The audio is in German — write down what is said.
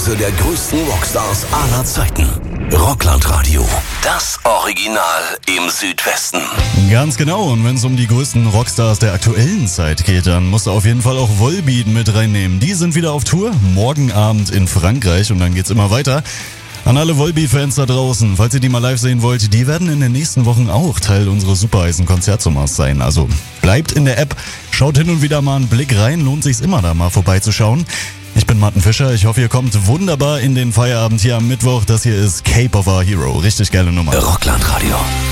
Zu der größten Rockstars aller Zeiten. Rockland-Radio. Das Original im Südwesten. Ganz genau. Und wenn es um die größten Rockstars der aktuellen Zeit geht, dann musst du auf jeden Fall auch Volbeat mit reinnehmen. Die sind wieder auf Tour. Morgen Abend in Frankreich und dann geht's immer weiter. An alle Volbeat-Fans da draußen, falls ihr die mal live sehen wollt, die werden in den nächsten Wochen auch Teil unseres super heißen Konzertsommers sein. Also bleibt in der App, schaut hin und wieder mal einen Blick rein, lohnt sich's immer da mal vorbeizuschauen. Ich bin Martin Fischer, ich hoffe ihr kommt wunderbar in den Feierabend hier am Mittwoch. Das hier ist Cape of Our Hero, richtig geile Nummer. Rockland Radio.